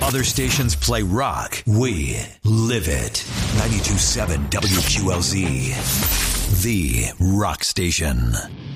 Other stations play rock. We live it. 92.7 WQLZ. The Rock Station.